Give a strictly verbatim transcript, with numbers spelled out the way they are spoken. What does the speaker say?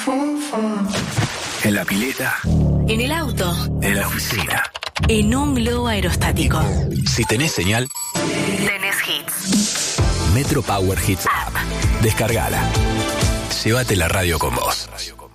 En la pileta. En el auto. En la oficina. En un globo aerostático. Si tenés señal, Tenés hits. Metro Power Hits App. Descargala. Llévate la radio con vos.